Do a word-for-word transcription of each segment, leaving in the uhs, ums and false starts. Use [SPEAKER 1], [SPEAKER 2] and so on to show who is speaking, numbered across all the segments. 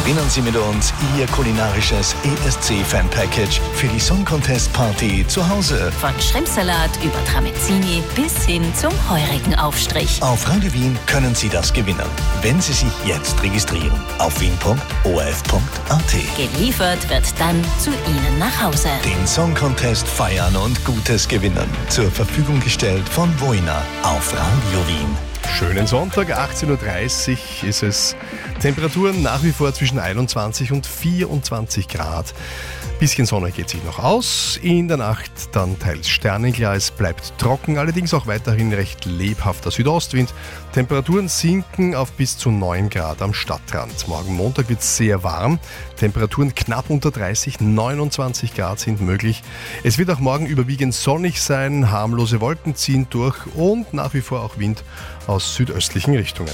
[SPEAKER 1] gewinnen Sie mit uns Ihr kulinarisches E S C-Fan-Package für die Song Contest Party zu Hause.
[SPEAKER 2] Von Shrimpsalat über Tramezzini bis hin zum heurigen Aufstrich.
[SPEAKER 1] Auf Radio Wien können Sie das gewinnen, wenn Sie sich jetzt registrieren auf wien punkt o r f punkt a t.
[SPEAKER 2] Geliefert wird dann zu Ihnen nach Hause.
[SPEAKER 1] Den Song Contest feiern und Gutes gewinnen. Zur Verfügung gestellt von Voina auf Radio Wien.
[SPEAKER 3] Schönen Sonntag, achtzehn Uhr dreißig ist es. Temperaturen nach wie vor zwischen einundzwanzig und vierundzwanzig Grad. Bisschen Sonne geht sich noch aus. In der Nacht dann teils sternenklar. Es bleibt trocken, allerdings auch weiterhin recht lebhafter Südostwind. Temperaturen sinken auf bis zu neun Grad am Stadtrand. Morgen Montag wird es sehr warm. Temperaturen knapp unter dreißig, neunundzwanzig Grad sind möglich. Es wird auch morgen überwiegend sonnig sein. Harmlose Wolken ziehen durch und nach wie vor auch Wind aus südöstlichen Richtungen.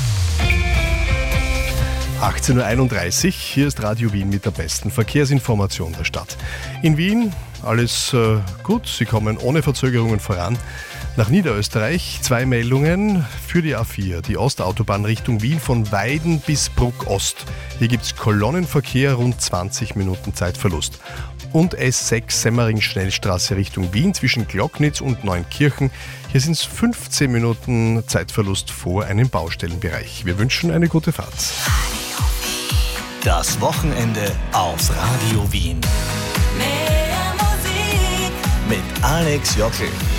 [SPEAKER 3] achtzehn Uhr einunddreißig, hier ist Radio Wien mit der besten Verkehrsinformation der Stadt. In Wien alles äh, gut, Sie kommen ohne Verzögerungen voran. Nach Niederösterreich zwei Meldungen für die A vier, die Ostautobahn Richtung Wien von Weiden bis Bruck Ost. Hier gibt es Kolonnenverkehr, rund zwanzig Minuten Zeitverlust. Und S sechs Semmering-Schnellstraße Richtung Wien zwischen Glocknitz und Neunkirchen. Hier sind es fünfzehn Minuten Zeitverlust vor einem Baustellenbereich. Wir wünschen eine gute Fahrt.
[SPEAKER 1] Das Wochenende auf Radio Wien.
[SPEAKER 2] Mehr Musik
[SPEAKER 1] Mit Alex Jockel.